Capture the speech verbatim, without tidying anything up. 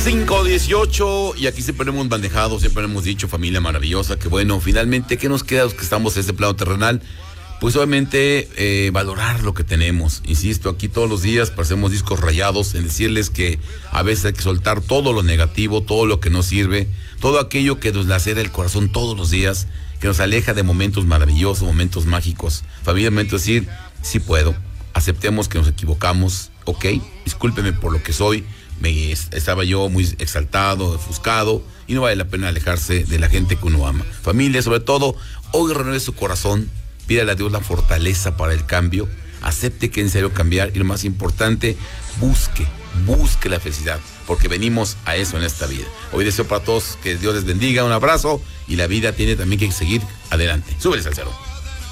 cinco dieciocho, y aquí siempre hemos manejado, siempre hemos dicho, familia maravillosa, que bueno, finalmente, ¿qué nos queda los que estamos en este plano terrenal? Pues obviamente eh, valorar lo que tenemos. Insisto, aquí todos los días parecemos discos rayados en decirles que a veces hay que soltar todo lo negativo, todo lo que no sirve, todo aquello que nos lacera el corazón todos los días, que nos aleja de momentos maravillosos, momentos mágicos. Familia, momento de decir, sí puedo, aceptemos que nos equivocamos, ok, discúlpeme por lo que soy, me estaba yo muy exaltado, ofuscado, y no vale la pena alejarse de la gente que uno ama. Familia, sobre todo, hoy renueve su corazón, pídale a Dios la fortaleza para el cambio, acepte que es necesario cambiar, y lo más importante, busque, busque la felicidad, porque venimos a eso en esta vida. Hoy deseo para todos que Dios les bendiga, un abrazo, y la vida tiene también que seguir adelante. Súbele, Salcero.